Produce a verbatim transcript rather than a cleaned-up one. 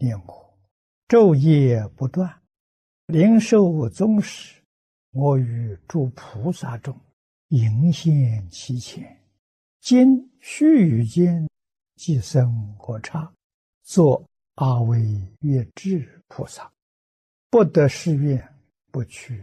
念我，昼夜不断，灵寿宗室，我于诸菩萨中迎现其前。今须臾间，即生我刹，作阿惟越致菩萨，不得誓愿，不取